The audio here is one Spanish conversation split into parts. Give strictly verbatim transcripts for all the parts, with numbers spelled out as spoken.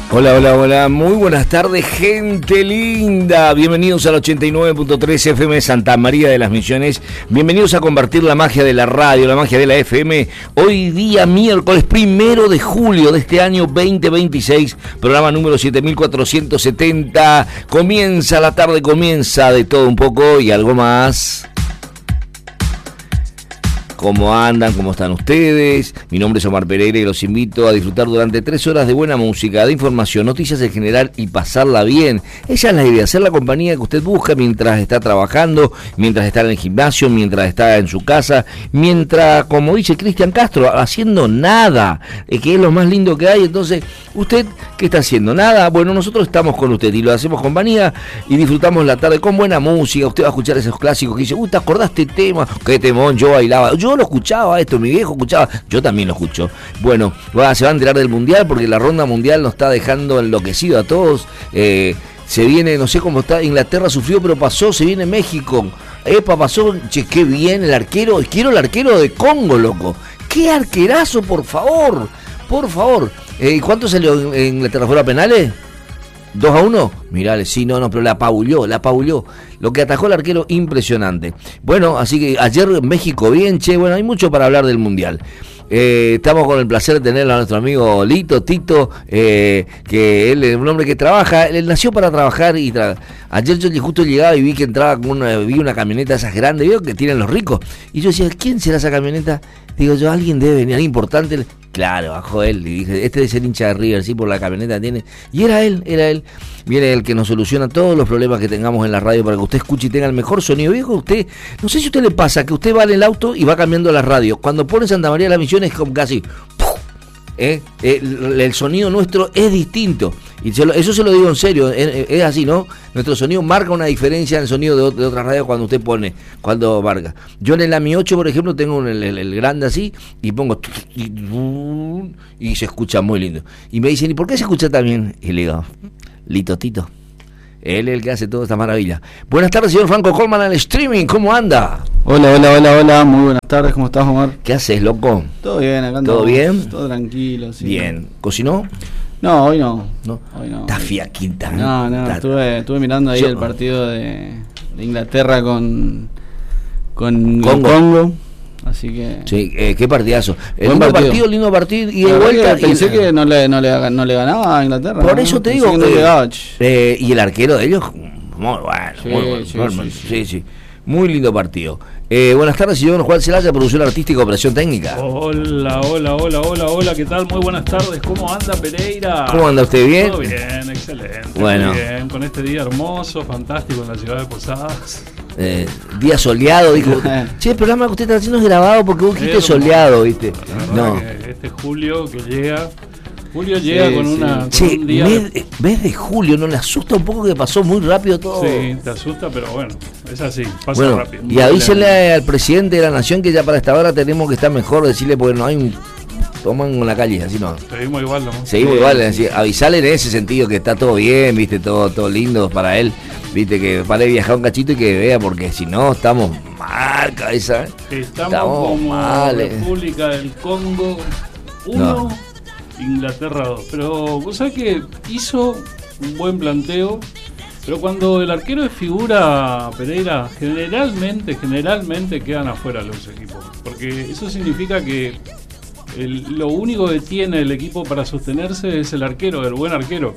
Hola, hola, hola, muy buenas tardes, gente linda. Bienvenidos al ochenta y nueve punto tres F M Santa María de las Misiones. Bienvenidos a compartir la magia de la radio, la magia de la F M. Hoy día miércoles primero de julio de este año veinte veintiséis, programa número siete mil cuatrocientos setenta. Comienza la tarde, comienza de todo un poco y algo más. ¿Cómo andan? ¿Cómo están ustedes? Mi nombre es Omar Pereira y los invito a disfrutar durante tres horas de buena música, de información, noticias en general y pasarla bien. Esa es la idea, hacer la compañía que usted busca mientras está trabajando, mientras está en el gimnasio, mientras está en su casa, mientras, como dice Cristian Castro, haciendo nada, que es lo más lindo que hay. Entonces, ¿usted qué está haciendo? Nada. Bueno, nosotros estamos con usted y lo hacemos compañía y disfrutamos la tarde con buena música. Usted va a escuchar esos clásicos que dice, uy, ¿te acordaste este tema? ¿Qué temón? Yo bailaba. Yo lo escuchaba esto, mi viejo escuchaba, yo también lo escucho. Bueno, va, se va a enterar del mundial porque la ronda mundial nos está dejando enloquecido a todos. Eh, se viene, no sé cómo está, Inglaterra sufrió, pero pasó, se viene México. Epa, pasó, che, qué bien el arquero, quiero el arquero de Congo, loco. Qué arquerazo, por favor, por favor. Eh, ¿Cuánto salió en Inglaterra? ¿Fueron a penales? ¿dos a uno? Mirá, sí, no, no, pero la apabulló, la apabulló. Lo que atajó el arquero, impresionante. Bueno, así que ayer México bien, che, bueno, hay mucho para hablar del Mundial. Eh, estamos con el placer de tener a nuestro amigo Lito, Tito, eh, que él es un hombre que trabaja, él nació para trabajar y tra- ayer yo justo llegaba y vi que entraba con una, vi una camioneta esas grandes, veo que tienen los ricos, y yo decía, ¿quién será esa camioneta? Digo yo, alguien debe venir, alguien importante. Claro, bajó él y dije, este debe ser hincha de River, sí, por la camioneta tiene, y era él, era él. Viene el que nos soluciona todos los problemas que tengamos en la radio para que usted escuche y tenga el mejor sonido. Viejo, usted, no sé si a usted le pasa que usted va en el auto y va cambiando la radio. Cuando pone Santa María de las Misiones es como casi, ¿eh? el, el sonido nuestro es distinto. Y se lo, eso se lo digo en serio, es, es así, ¿no? Nuestro sonido marca una diferencia en el sonido de, de otras radios cuando usted pone, cuando marca. Yo en el A M I ocho, por ejemplo, tengo el, el, el grande así y pongo y, y se escucha muy lindo. Y me dicen, ¿y por qué se escucha tan bien? Y le digo, Lito Tito, él es el que hace toda esta maravilla. Buenas tardes, señor Franco Colman, al streaming, ¿cómo anda? Hola, hola, hola, hola, muy buenas tardes, ¿cómo estás, Omar? ¿Qué haces, loco? Todo bien, acá andamos. ¿Todo bien? Todo tranquilo, sí. Bien. ¿Cocinó? No, hoy no. No. Hoy no. Está fiaquita. No, no, Está... estuve, estuve mirando ahí Yo... el partido de, de Inglaterra con, con Congo. Congo. Así que... Sí, eh, qué partidazo. Buen lindo partido. partido, lindo partido. Y de La vuelta. que pensé y... que no le, no, le, no le ganaba a Inglaterra. Por ¿no? eso te Pensé digo que no que, llegaba. eh, y el arquero de ellos, muy bueno. Sí, muy bueno, sí, muy sí, bueno. sí. sí, sí. Muy lindo partido. Eh, buenas tardes, señor Juan Celaya, producción artística, operación técnica. Hola, hola, hola, hola, hola, ¿qué tal? Muy buenas tardes, ¿cómo anda Pereira? ¿Cómo anda usted? ¿Bien? Todo bien, excelente. Bueno. Muy bien, con este día hermoso, fantástico en la ciudad de Posadas. Eh, día soleado, dijo. Che, el programa que usted está haciendo es grabado porque vos dijiste soleado, ¿viste? No. No. Este julio que llega. Julio llega Sí, con, sí. una, con Che, un día. mes, de, mes de julio, ¿no le asusta un poco que pasó muy rápido todo? Sí, te asusta, pero bueno, es así, pasa Bueno, rápido. y avísenle al presidente de la nación que ya para esta hora tenemos que estar mejor, decirle porque no hay un... Toman en la calle, así no. Seguimos igual, ¿no? Seguimos Sí, igual, sí, así, avisarle en ese sentido que está todo bien, viste, todo, todo lindo para él, viste, que pare de viajar un cachito y que vea, porque si no estamos mal, cabeza. ¿eh? Estamos, Estamos como mal, eh. República del Congo uno, No. Inglaterra dos. Pero vos sabés que hizo un buen planteo, pero cuando el arquero es figura, Pereira, generalmente, generalmente quedan afuera los equipos. Porque eso significa que el, lo único que tiene el equipo para sostenerse es el arquero, el buen arquero.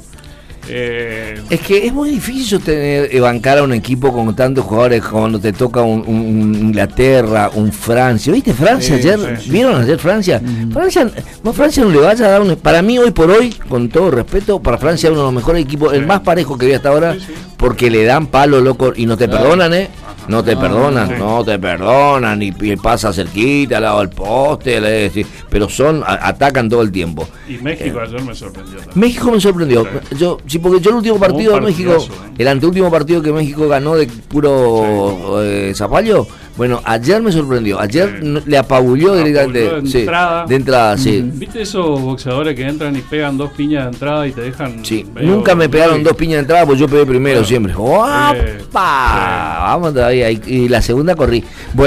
Eh, Es que es muy difícil sostener, eh, bancar a un equipo con tantos jugadores cuando te toca un, un- un Inglaterra, un Francia. ¿Viste Francia Sí, ayer? sí. ¿Vieron ayer Francia? Francia, no, Francia no le vaya a dar un... Para mí hoy por hoy, con todo respeto, para Francia es uno de los mejores equipos, el Sí. más parejo que vi hasta ahora, Sí, sí. porque le dan palo, loco, y no te Claro. perdonan, ¿eh? No te No, perdonan, sí. no te perdonan, y, y pasa cerquita, al lado del poste, le- sí, pero son, a- atacan todo el tiempo. y México ayer me sorprendió también. México me sorprendió. Sí. Yo, sí, porque yo el último partido de Un México, partidazo, ¿eh? el anteúltimo partido que México ganó de puro eh, zapallo, bueno, ayer me sorprendió. Ayer Sí. no- le apabulló Apabulló directamente. de Sí, entrada. de entrada, sí. ¿Viste esos boxeadores que entran y pegan dos piñas de entrada y te dejan? Sí, medio- nunca me pegaron Sí. dos piñas de entrada, pues yo pegué primero Bueno, siempre. eh, ¡Opa! sí. Vamos todavía. Y, y la segunda corrí. Bueno,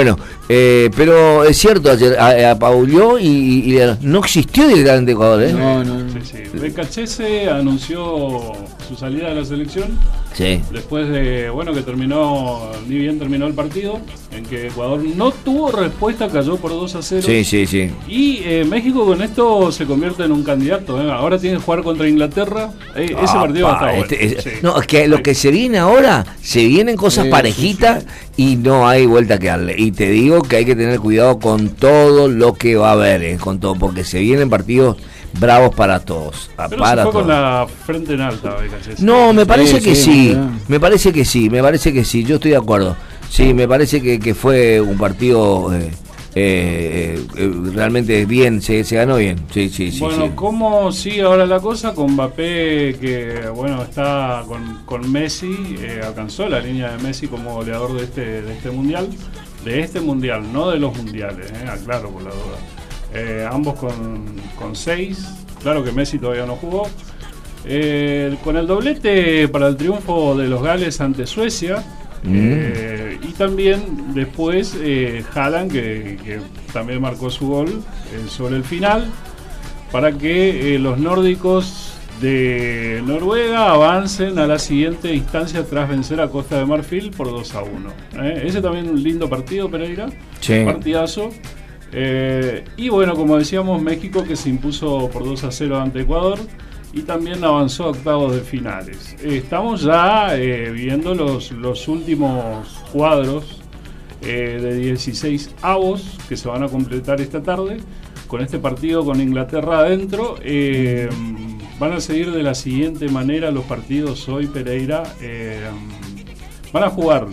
Eh, pero es cierto, ayer apabulló y, y, y no existió directamente Ecuador, ¿eh? No, no, no. Sí, sí. Becachese anunció su salida de la selección. Sí. Después de, bueno, que terminó, ni bien terminó el partido, en que Ecuador no tuvo respuesta, cayó por dos a cero. Sí, sí, sí. Y eh, México con esto se convierte en un candidato. ¿eh? Ahora tiene que jugar contra Inglaterra. Eh, ese Ah, partido va a estar bueno. este, es, Sí. No, es que lo que se viene ahora, se vienen cosas Sí, parejitas sí, sí. y no hay vuelta que darle. Y te digo que hay que tener cuidado con todo lo que va a haber, eh, con todo, porque se vienen partidos bravos para todos. Pero para se fue todos. con la frente en alta, Becachese. No, me parece Sí, que sí, sí, claro. me parece que sí, me parece que sí, yo estoy de acuerdo. Sí, me parece que, que fue un partido eh, eh, eh, realmente bien, se, se ganó bien. Sí, sí, sí. Bueno, sí. ¿cómo sigue ahora la cosa? Con Mbappé, que bueno, está con, con Messi, eh, alcanzó la línea de Messi como goleador de este, de este mundial. De este mundial, no de los mundiales, eh, aclaro por la duda. Eh, ambos con, con seis. Claro que Messi todavía no jugó. Eh, con el doblete para el triunfo de los Gales ante Suecia. Mm. Eh, y también después eh, Haaland, que, que también marcó su gol eh, sobre el final, para que eh, los nórdicos de Noruega avancen a la siguiente instancia tras vencer a Costa de Marfil por dos a uno. ¿eh? Ese también un lindo partido, Pereira. Sí. Partidazo. Eh, y bueno, como decíamos, México que se impuso por dos a cero ante Ecuador y también avanzó a octavos de finales. Eh, estamos ya eh, viendo los, los últimos cuadros eh, de dieciséis avos que se van a completar esta tarde con este partido con Inglaterra adentro. Eh, van a seguir de la siguiente manera los partidos hoy, Pereira. Eh, van a jugar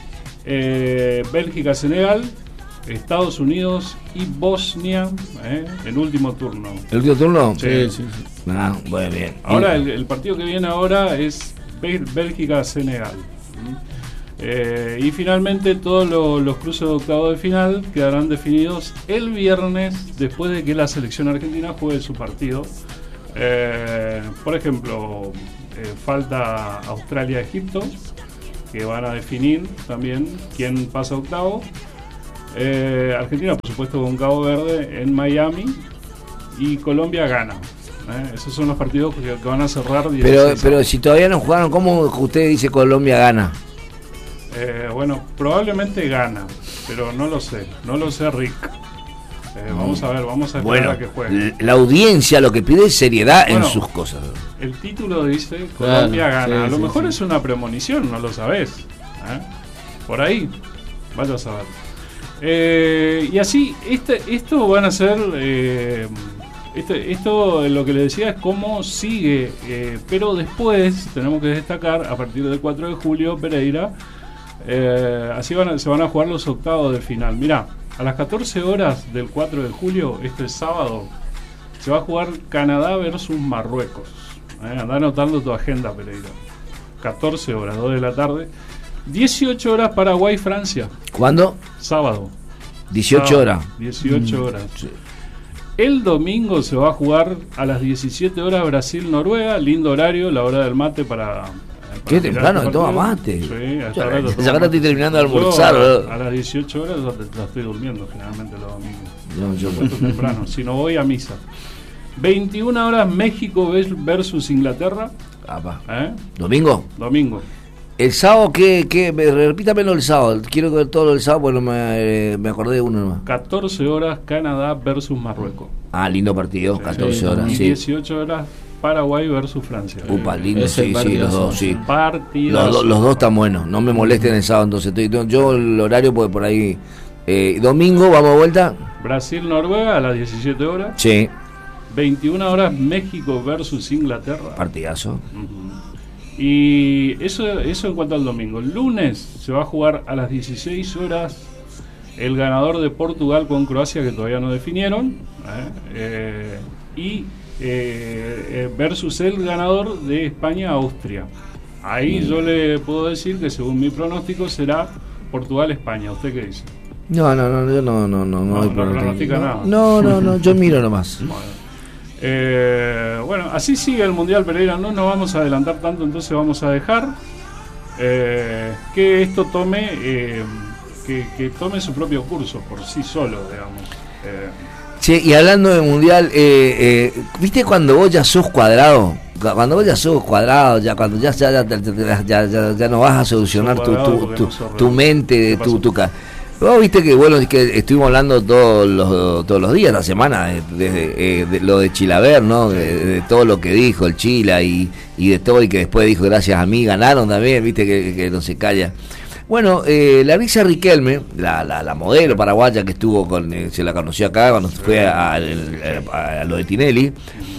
eh, Bélgica-Senegal, Estados Unidos y Bosnia, ¿eh? el último turno. ¿El último turno? Sí. Sí, sí, sí. Ah, bueno, bien. Ahora el, el partido que viene ahora es Bel- Bélgica-Senegal. ¿Mm? Eh, y finalmente todos lo- los cruces de octavo de final quedarán definidos el viernes después de que la selección argentina juegue su partido. Eh, por ejemplo, eh, falta Australia-Egipto, que van a definir también quién pasa a octavo. Eh, Argentina, por supuesto, con Cabo Verde en Miami y Colombia gana. ¿eh? Esos son los partidos que, que van a cerrar. Pero, dieciséis. pero si todavía no jugaron, ¿cómo usted dice Colombia gana? Eh, bueno, probablemente gana, pero no lo sé, no lo sé, Rick. Eh, vamos a ver, vamos a esperar Bueno, a que juegue. l- la audiencia lo que pide es seriedad Bueno, en sus cosas. El título dice Claro, Colombia gana. sí, a lo sí, mejor sí. es una premonición, no lo sabés. ¿eh? Por ahí, vaya a saber. Eh, y así, este, esto van a ser. Eh, este, esto lo que les decía es cómo sigue. Eh, pero después tenemos que destacar, a partir del cuatro de julio, Pereira. Eh, así van a- se van a jugar los octavos de final. Mirá, a las catorce horas del cuatro de julio, este sábado, se va a jugar Canadá versus Marruecos. Eh, andá anotando tu agenda, Pereira. catorce horas, dos de la tarde. dieciocho horas Paraguay-Francia, ¿Cuándo? sábado. dieciocho Sábado, horas. dieciocho horas. El domingo se va a jugar a las diecisiete horas Brasil-Noruega. Lindo horario, la hora del mate para. para Qué mirar temprano, este toma partido. mate. Sí, hasta Ya- ahora lo ya tomo ahora mate. estoy terminando de Yo almorzar, a, boludo. a las dieciocho horas ya, te- ya estoy durmiendo generalmente los domingos. No, yo- Puesto temprano, si no voy a misa. veintiuna horas México versus Inglaterra. Apa. ¿eh? ¿Domingo? Domingo. El sábado, ¿qué? qué? Me- Repítamelo el sábado. Quiero ver todo el sábado porque no me, eh, me acordé de uno nomás. catorce horas Canadá versus Marruecos. Ah, lindo partido, Sí, catorce sí, horas, Y sí. dieciocho horas Paraguay versus Francia. Upa, Eh, lindo, Ese sí, sí, partidazo. los dos, sí. Partidazo. Los, do- los dos están buenos, no me molesten el sábado, entonces estoy, no, yo el horario porque por ahí. Eh, domingo, vamos de vuelta. Brasil-Noruega a las diecisiete horas. Sí, veintiuna horas México versus Inglaterra. partidazo. Ujú. Y eso, eso en cuanto al domingo. El lunes se va a jugar a las dieciséis horas el ganador de Portugal con Croacia, que todavía no definieron. ¿eh? Eh, y eh, eh, versus el ganador de España-Austria. Ahí yo le puedo decir que según mi pronóstico será Portugal-España. ¿Usted qué dice? No, no, no, yo no, no, no, no, No, hay no problema. pronostica no, nada. no, no, no, yo miro nomás. Bueno. Eh, bueno, así sigue el Mundial, Pereira. No nos vamos a adelantar tanto, entonces vamos a dejar eh, que esto tome eh, que, que tome su propio curso por sí solo, digamos. Eh, Che, y hablando de mundial, eh, eh, ¿viste cuando vos ya sos cuadrado? Cuando vos ya sos cuadrado, ya cuando ya ya, ya, ya, ya, ya, ya no vas a solucionar tu, tu, tu, tu, tu mente, tu, tu ca. Vos viste que bueno, es que estuvimos hablando todos los todos los días, la semana, desde eh, de lo de Chilaver, ¿no? De, de todo lo que dijo el Chila y, y de todo, y que después dijo gracias a mí ganaron también, viste que, que no se calla. Bueno, eh, Larisa Riquelme, la, la, la modelo paraguaya que estuvo con, eh, se la conoció acá cuando fue a, a, a, a lo de Tinelli,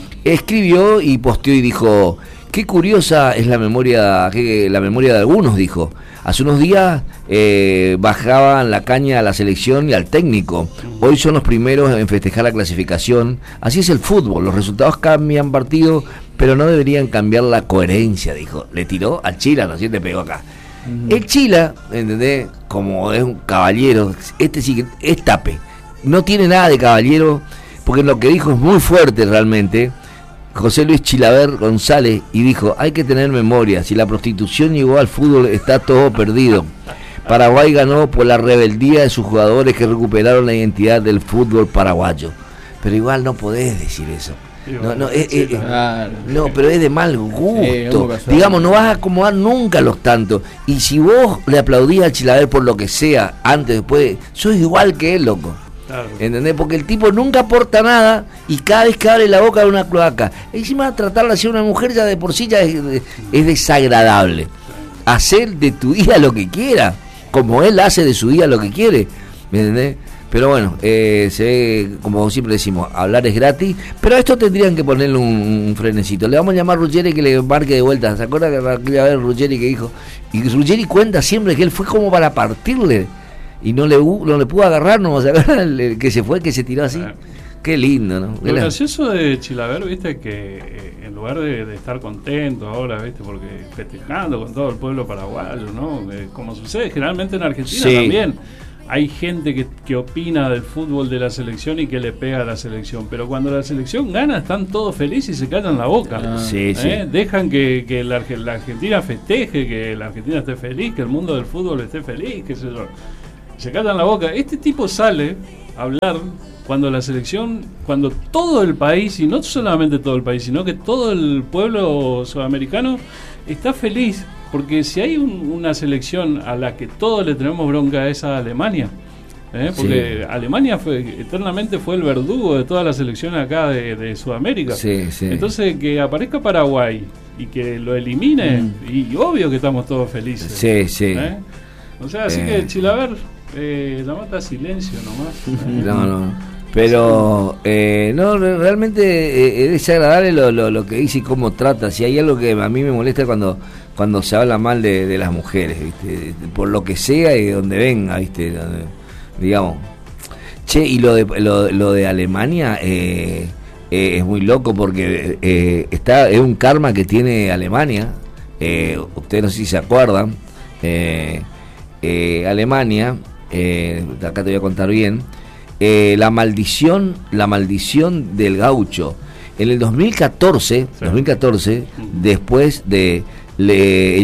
escribió y posteó y dijo: qué curiosa es la memoria, que la memoria de algunos, dijo. Hace unos días eh, bajaban la caña a la selección y al técnico. Hoy son los primeros en festejar la clasificación. Así es el fútbol, los resultados cambian partido, pero no deberían cambiar la coherencia, dijo. Le tiró al Chila, no sé si te pegó acá. Uh-huh. El Chila, ¿entendés? Como es un caballero, este sí que es tape. No tiene nada de caballero, porque lo que dijo es muy fuerte realmente. José Luis Chilaver González, y dijo: hay que tener memoria, si la prostitución llegó al fútbol está todo perdido. Paraguay ganó por la rebeldía de sus jugadores que recuperaron la identidad del fútbol paraguayo. Pero igual no podés decir eso. No, no, es, es, claro. no, pero es de mal gusto. Sí, digamos, no vas a acomodar nunca los tantos. Y si vos le aplaudís al Chilaver por lo que sea, antes, después, sos igual que él, loco. Claro. ¿Entendés? Porque el tipo nunca aporta nada y cada vez que abre la boca de una cloaca. Encima tratarla así a una mujer ya de por sí ya es, es desagradable. Hacer de tu hija lo que quiera, como él hace de su hija lo que quiere. ¿Me entendés? Pero bueno, eh, se ve, como siempre decimos, hablar es gratis, pero a esto tendrían que ponerle un, un frenecito. Le vamos a llamar a Ruggeri que le marque de vuelta. ¿Se acuerda que iba a ver Ruggeri que dijo? Y Ruggeri cuenta siempre que él fue como para partirle y no le no le pudo agarrar, ¿no? ¿Se acuerdan? Que se fue, que se tiró así. Ah. Qué lindo, ¿no? Lo gracioso de Chilaver, viste, que eh, en lugar de, de estar contento ahora, viste, porque festejando con todo el pueblo paraguayo, ¿no? Eh, como sucede generalmente en Argentina sí. También. Hay gente que, que opina del fútbol de la selección y que le pega a la selección, pero cuando la selección gana están todos felices y se callan la boca. Ah, sí, ¿eh? Sí. Dejan que, que la, la Argentina festeje, que la Argentina esté feliz, que el mundo del fútbol esté feliz, qué sé yo. Se callan la boca. Este tipo sale a hablar cuando la selección, cuando todo el país, y no solamente todo el país, sino que todo el pueblo sudamericano está feliz. Porque si hay un, una selección a la que todos le tenemos bronca es a Alemania, ¿eh? Porque sí. Alemania fue eternamente fue el verdugo de toda la selección acá de, de Sudamérica. Sí, sí. Entonces que aparezca Paraguay y que lo elimine, mm. y, y obvio que estamos todos felices. Sí, sí. ¿Eh? O sea, así eh. que Chilaver, eh, la mata silencio nomás. ¿Eh? No, no. Pero eh, no, realmente eh, es desagradable lo, lo, lo que dice y cómo trata. Si hay algo que a mí me molesta cuando cuando se habla mal de, de las mujeres, ¿viste? Por lo que sea y de donde venga, ¿viste? Digamos. Che, y lo de lo, lo de Alemania eh, eh, es muy loco porque eh, está es un karma que tiene Alemania. Eh, ustedes no sé si se acuerdan. Eh, eh, Alemania, eh, acá te voy a contar bien. Eh, la maldición, la maldición del gaucho. En el dos mil catorce, sí. dos mil catorce, después de, le,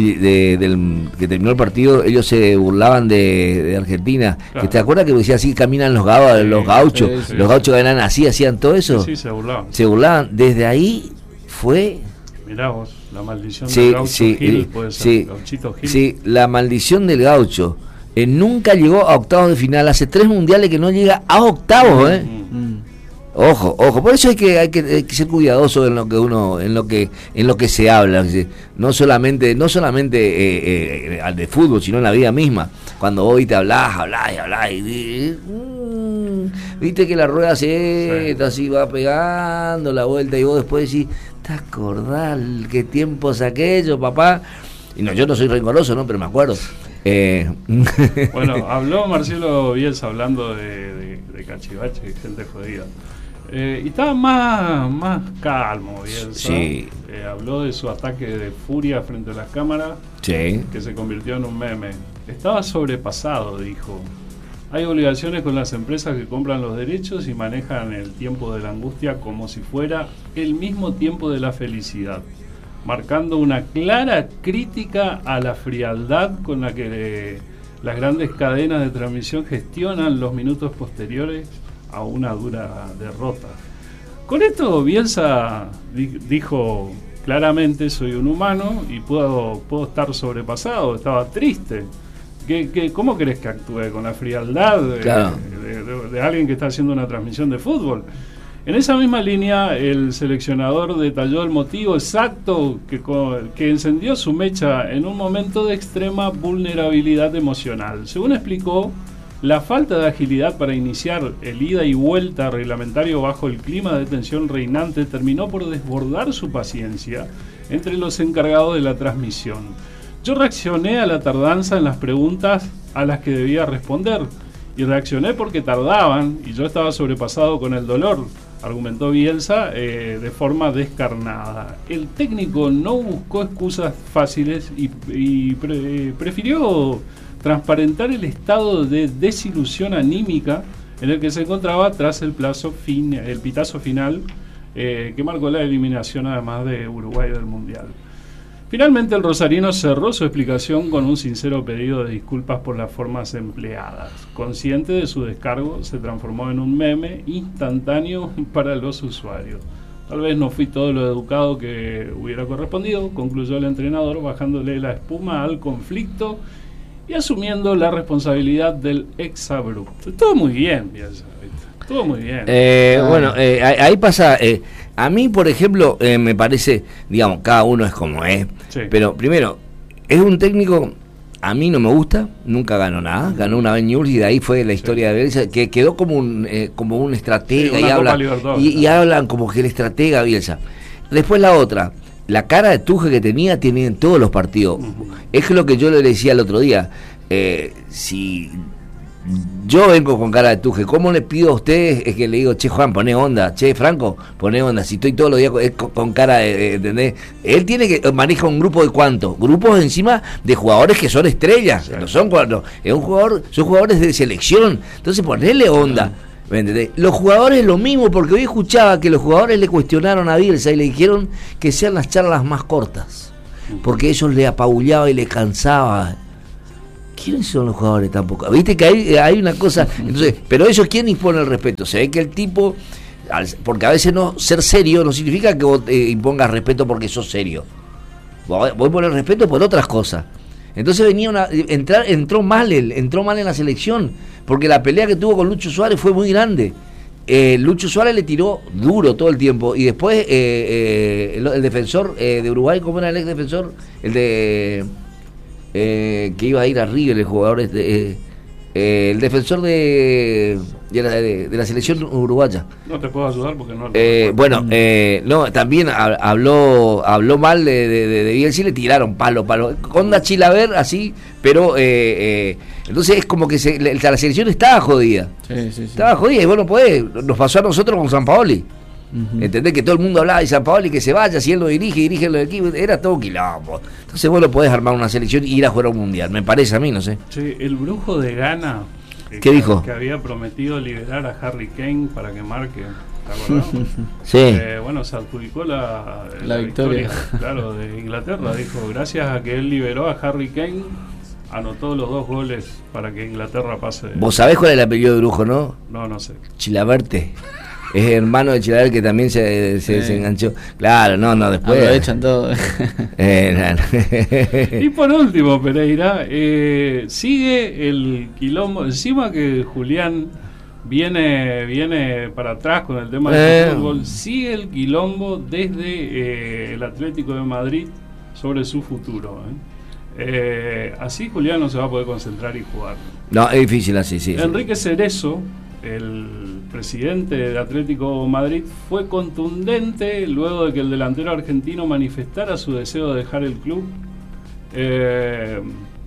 de del que terminó el partido, ellos se burlaban de, de Argentina. Claro. ¿Te acuerdas que decía así caminan los, gau, sí, los gauchos? Sí, sí, los gauchos que eran así, hacían todo eso. Sí, sí, se burlaban. Se burlaban. Desde ahí fue. Mirá vos, la maldición sí, del gaucho sí, Gil, puede ser. Sí, Gauchito Gil. Sí, la maldición del gaucho. Eh, nunca llegó a octavos de final. Hace tres mundiales que no llega a octavos, ¿eh? Mm. Ojo, ojo. Por eso hay que, hay que hay que ser cuidadoso en lo que uno, en lo que, en lo que se habla. No solamente, no solamente eh, eh, de fútbol, sino en la vida misma. Cuando vos te hablás, hablás y hablás y, y mm, viste que la rueda se sí. así va pegando la vuelta y vos después decís, ¿te acordás qué tiempos aquellos, papá? Y no, yo no soy rencoroso, ¿no? Pero me acuerdo. Eh. Bueno, habló Marcelo Bielsa hablando de, de, de cachivache, gente jodida. Eh, y estaba más, más calmo Bielsa. Sí. Eh, habló de su ataque de furia frente a las cámaras, sí. que se convirtió en un meme. Estaba sobrepasado, dijo. Hay obligaciones con las empresas que compran los derechos y manejan el tiempo de la angustia como si fuera el mismo tiempo de la felicidad, marcando una clara crítica a la frialdad con la que las grandes cadenas de transmisión gestionan los minutos posteriores a una dura derrota. Con esto Bielsa di- dijo claramente: soy un humano y puedo, puedo estar sobrepasado, estaba triste. ¿Qué, qué, ¿Cómo querés que actúe? ¿Con la frialdad de, claro. de, de, de alguien que está haciendo una transmisión de fútbol? En esa misma línea, el seleccionador detalló el motivo exacto que, que encendió su mecha en un momento de extrema vulnerabilidad emocional. Según explicó, la falta de agilidad para iniciar el ida y vuelta reglamentario bajo el clima de tensión reinante terminó por desbordar su paciencia entre los encargados de la transmisión. Yo reaccioné a la tardanza en las preguntas a las que debía responder, y reaccioné porque tardaban y yo estaba sobrepasado con el dolor, argumentó Bielsa eh, de forma descarnada. El técnico no buscó excusas fáciles y, y pre, prefirió transparentar el estado de desilusión anímica en el que se encontraba tras el, plazo fin, el pitazo final eh, que marcó la eliminación además de Uruguay del Mundial. Finalmente el rosarino cerró su explicación con un sincero pedido de disculpas por las formas empleadas. Consciente de su descargo, se transformó en un meme instantáneo para los usuarios. Tal vez no fui todo lo educado que hubiera correspondido, concluyó el entrenador, bajándole la espuma al conflicto y asumiendo la responsabilidad del exabrupto. Todo muy bien, Bielsa, todo muy bien. Eh, ah. Bueno, eh, ahí pasa... Eh, a mí, por ejemplo, eh, me parece, digamos, cada uno es como es, sí. Pero primero, es un técnico, a mí no me gusta, nunca ganó nada, ganó una vez Newell's y de ahí fue la historia sí. de Bielsa, que quedó como un eh, como un estratega, sí, y, habla, y, y hablan como que el estratega Bielsa. Después la otra, la cara de Tuchel que tenía, tenía en todos los partidos. Uh-huh. Es lo que yo le decía el otro día, eh, si... yo vengo con cara de Tuchel, ¿cómo le pido a ustedes? Es que le digo, che Juan, poné onda, che Franco, poné onda, si estoy todos los días con, con cara de, de, ¿entendés? Él tiene que maneja un grupo de cuántos, grupos encima de jugadores que son estrellas, sí. no son cuatro, es un jugador, son jugadores de selección, entonces ponerle onda, ¿me entendés? Los jugadores lo mismo, porque hoy escuchaba que los jugadores le cuestionaron a Bielsa y le dijeron que sean las charlas más cortas, porque eso le apabullaba y le cansaba. ¿Quiénes son los jugadores tampoco? Viste que hay, hay una cosa, entonces, pero eso ¿quién impone el respeto? Se ve que el tipo, porque a veces no ser serio no significa que vos eh, impongas respeto porque sos serio. Vos, vos poner respeto por otras cosas. Entonces venía una, entrar, entró mal él, entró mal en la selección, porque la pelea que tuvo con Lucho Suárez fue muy grande. Eh, Lucho Suárez le tiró duro todo el tiempo y después eh, eh, el, el defensor eh, de Uruguay, ¿cómo era el ex defensor? El de Eh, que iba a ir a River, el jugador este, eh, eh, el defensor de de la, de, de la selección uruguaya. No te puedo ayudar porque no. Eh, bueno, eh, no, también habló habló mal de, de, de, de Bielsa y le tiraron palo, palo. Onda Chilaver, así, pero eh, eh, entonces es como que se, la, la selección estaba jodida. Sí, sí, sí. Estaba jodida y vos no podés. Nos pasó a nosotros con Sampaoli. Uh-huh. ¿Entendés? Que todo el mundo hablaba de Sampaoli que se vaya, si él lo dirige, dirige los equipos, era todo quilombo. Entonces vos lo podés armar una selección y ir a jugar a un mundial, me parece a mí, no sé. Sí, el brujo de Ghana, que, ¿qué dijo? Que había prometido liberar a Harry Kane para que marque, ¿te acordás? Sí. Eh, bueno, se adjudicó la, la, la victoria. victoria, claro, de Inglaterra. Dijo, gracias a que él liberó a Harry Kane, anotó los dos goles para que Inglaterra pase. ¿Vos sabés cuál es el apellido de brujo, no? No, no sé. Chilaberte. Es hermano de Chilaver que también se, se, sí. se enganchó. Claro, no, no, después. Aprovechan todo. eh, no. Y por último, Pereira, eh, sigue el quilombo. Encima que Julián viene viene para atrás con el tema del eh. fútbol, sigue el quilombo desde eh, el Atlético de Madrid sobre su futuro. ¿eh? Eh, así Julián no se va a poder concentrar y jugar. No, es difícil así, sí. Enrique sí. Cerezo, el presidente del Atlético Madrid, fue contundente luego de que el delantero argentino manifestara su deseo de dejar el club. Eh,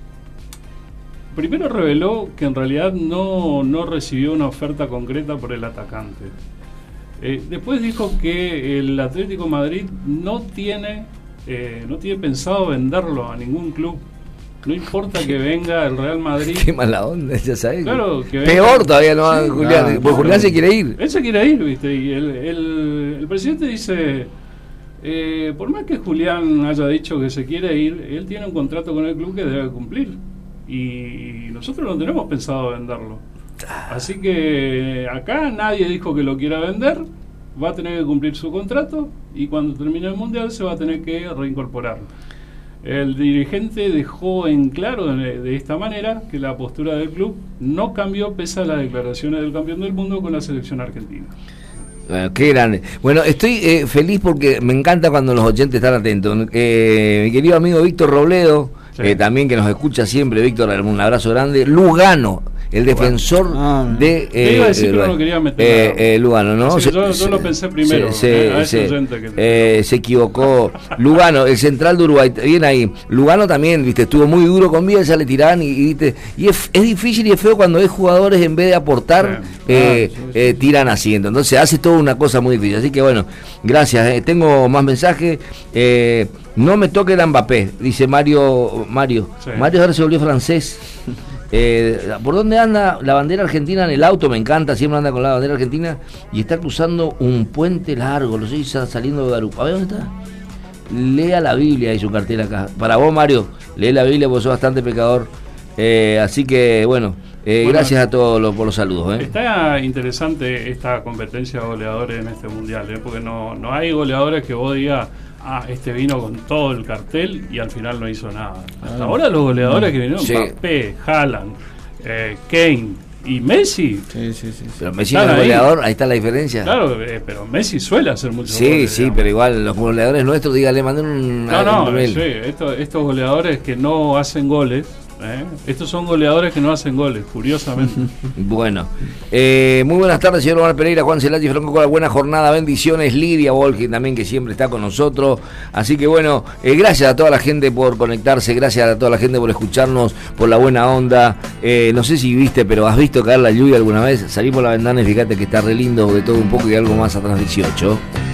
primero reveló que en realidad no, no recibió una oferta concreta por el atacante. Eh, después dijo que el Atlético Madrid no tiene, eh, no tiene pensado venderlo a ningún club. No importa que venga el Real Madrid. Qué mala onda, ya sabes. Claro, que peor todavía no va, sí, Julián. Porque claro, Julián se quiere ir. Él se quiere ir, ¿viste? Y el, el, el presidente dice: eh, por más que Julián haya dicho que se quiere ir, él tiene un contrato con el club que debe cumplir. y nosotros no tenemos pensado venderlo. Así que acá nadie dijo que lo quiera vender, va a tener que cumplir su contrato y cuando termine el Mundial se va a tener que reincorporar. El dirigente dejó en claro de, de esta manera que la postura del club no cambió pese a las declaraciones del campeón del mundo con la selección argentina. Bueno, qué grande. Bueno, estoy eh, feliz porque me encanta cuando los oyentes están atentos. Eh, mi querido amigo Víctor Robledo, sí. eh, también que nos escucha siempre, Víctor, un abrazo grande. Lugano, el defensor ah, de eh, iba a decir, eh, pero no quería meter eh, eh, Lugano, ¿no? Sí, se, yo, yo lo pensé primero. Se, eh, se, que eh, se equivocó. Lugano, el central de Uruguay, bien ahí. Lugano también, viste, estuvo muy duro con Bielsa, le tiraban y, y viste, y es, es difícil y es feo cuando hay jugadores en vez de aportar, sí. eh, ah, sí, sí. Eh, tiran asiento. Entonces hace toda una cosa muy difícil. Así que bueno, gracias. Eh. Tengo más mensajes. Eh, no me toque el Mbappé, dice Mario. Mario, sí. Mario ahora se volvió francés. Eh, ¿Por dónde anda la bandera argentina en el auto? Me encanta, siempre anda con la bandera argentina y está cruzando un puente largo, lo sé, está saliendo de Garupa. A ver dónde está. Lea la Biblia, hay su cartel acá. Para vos, Mario, lee la Biblia porque sos bastante pecador. Eh, así que, bueno, eh, bueno gracias a todos los, por los saludos. ¿eh? Está interesante esta competencia de goleadores en este mundial, ¿eh? Porque no, no hay goleadores que vos digas. Ah, este vino con todo el cartel y al final no hizo nada. Hasta ah, ahora los goleadores que vinieron, sí. Mbappé, Haaland, eh, Kane y Messi. Sí, sí, sí. Pero Messi no es goleador, ahí. ahí está la diferencia. Claro, eh, pero Messi suele hacer muchos sí, goles. Sí, sí, pero igual los goleadores nuestros, dígale, manden un... No, no, un sí, esto, estos goleadores que no hacen goles, ¿eh? Estos son goleadores que no hacen goles, curiosamente. Bueno, eh, muy buenas tardes, señor Omar Pereira, Juan Celati, Franco, con la buena jornada, bendiciones, Lidia Volkin también, que siempre está con nosotros. Así que bueno, eh, gracias a toda la gente por conectarse, gracias a toda la gente por escucharnos, por la buena onda. Eh, no sé si viste, pero ¿has visto caer la lluvia alguna vez? Salí por la ventana y fíjate que está re lindo, de todo un poco y algo más atrás dieciocho.